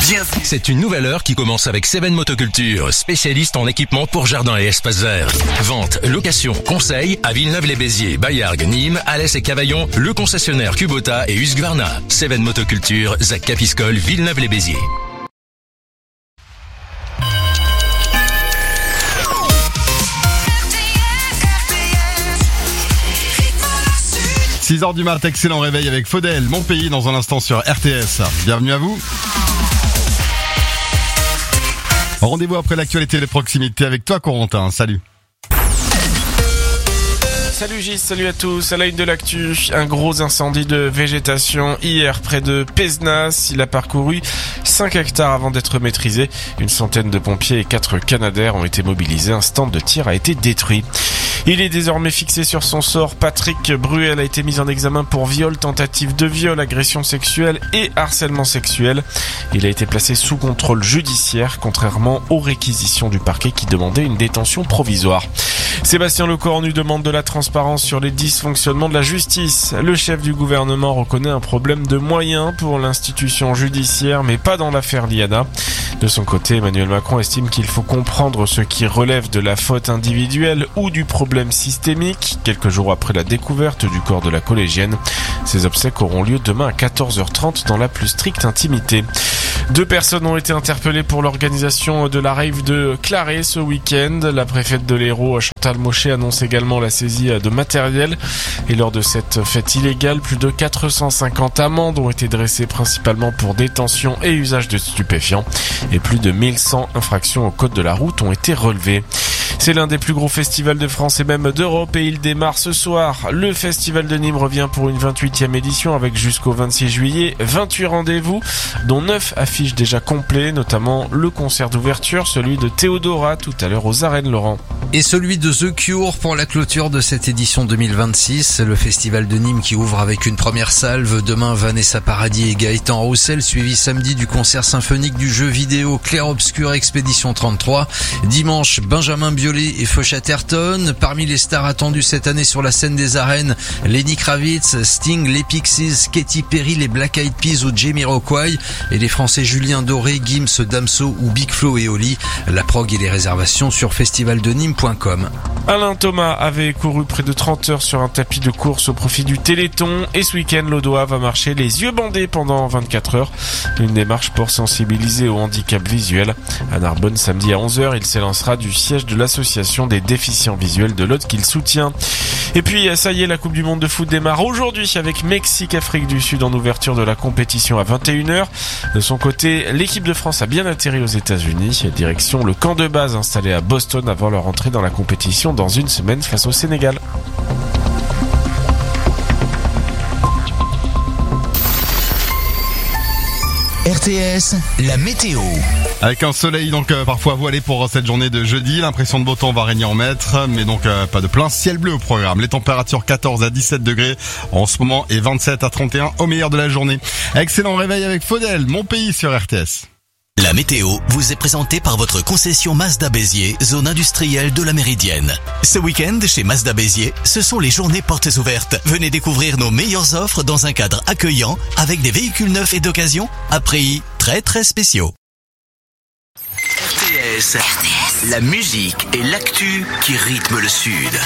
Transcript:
Bienvenue. C'est une nouvelle heure qui commence avec Seven Motoculture, spécialiste en équipement pour jardin et espaces verts. Vente, location, conseil à Villeneuve-les-Béziers, Bayargues, Nîmes, Alès et Cavaillon, le concessionnaire Kubota et Husqvarna. Seven Motoculture, Zac Capiscol, Villeneuve-les-Béziers. « 6h du mat', excellent réveil avec Faudel, Mon Pays dans un instant sur RTS. Bienvenue à vous. Rendez-vous après l'actualité de proximité avec toi Corentin, salut. Salut Gis, salut à tous. À la une de l'actu, un gros incendie de végétation hier près de Pézenas. Il a parcouru 5 hectares avant d'être maîtrisé. Une centaine de pompiers et 4 canadaires ont été mobilisés. Un stand de tir a été détruit. Il est désormais fixé sur son sort. Patrick Bruel a été mis en examen pour viol, tentative de viol, agression sexuelle et harcèlement sexuel. Il a été placé sous contrôle judiciaire, contrairement aux réquisitions du parquet qui demandait une détention provisoire. Sébastien Lecornu demande de la transparence sur les dysfonctionnements de la justice. Le chef du gouvernement reconnaît un problème de moyens pour l'institution judiciaire, mais pas dans l'affaire Liana. De son côté, Emmanuel Macron estime qu'il faut comprendre ce qui relève de la faute individuelle ou du problème systémique. Quelques jours après la découverte du corps de la collégienne, ces obsèques auront lieu demain à 14h30 dans la plus stricte intimité. 2 personnes ont été interpellées pour l'organisation de la rave de Claré ce week-end. La préfète de l'Hérault, Chantal Mochet, annonce également la saisie de matériel. Et lors de cette fête illégale, plus de 450 amendes ont été dressées principalement pour détention et usage de stupéfiants. Et plus de 1100 infractions au code de la route ont été relevées. C'est l'un des plus gros festivals de France et même d'Europe et il démarre ce soir. Le Festival de Nîmes revient pour une 28e édition avec jusqu'au 26 juillet 28 rendez-vous, dont 9 affiches déjà complets, notamment le concert d'ouverture, celui de Théodora tout à l'heure aux Arènes, Laurent. Et celui de The Cure pour la clôture de cette édition 2026. Le Festival de Nîmes qui ouvre avec une première salve. Demain, Vanessa Paradis et Gaëtan Roussel, suivi samedi du concert symphonique du jeu vidéo Clair Obscur Expédition 33. Dimanche, Benjamin Biolay et Feu Chatterton. Parmi les stars attendues cette année sur la scène des arènes, Lenny Kravitz, Sting, les Pixies, Katy Perry, les Black Eyed Peas ou Jamiroquai. Et les Français Julien Doré, Gims, Damso ou Big Flo et Oli. La prog et les réservations sur festivaldenîmes.com. Alain Thomas avait couru près de 30 heures sur un tapis de course au profit du Téléthon et ce week-end, l'Audois va marcher les yeux bandés pendant 24 heures. Une démarche pour sensibiliser au handicap visuel. À Narbonne, samedi à 11h, il s'élancera du siège de l'association des déficients visuels de l'Aude qu'il soutient. Et puis, ça y est, la Coupe du Monde de foot démarre aujourd'hui avec Mexique-Afrique du Sud en ouverture de la compétition à 21h. De son côté, l'équipe de France a bien atterri aux États-Unis. Direction le camp de base installé à Boston avant leur entrée dans la compétition dans une semaine face au Sénégal. RTS, la météo. Avec un soleil donc parfois voilé pour cette journée de jeudi, l'impression de beau temps va régner en maître, mais donc pas de plein ciel bleu au programme. Les températures 14 à 17 degrés en ce moment et 27 à 31 au meilleur de la journée. Excellent réveil avec Faudel, Mon Pays sur RTS. La météo vous est présentée par votre concession Mazda Béziers, zone industrielle de la Méridienne. Ce week-end, chez Mazda Béziers, ce sont les journées portes ouvertes. Venez découvrir nos meilleures offres dans un cadre accueillant avec des véhicules neufs et d'occasion à prix très très spéciaux. RTS, la musique et l'actu qui rythment le Sud.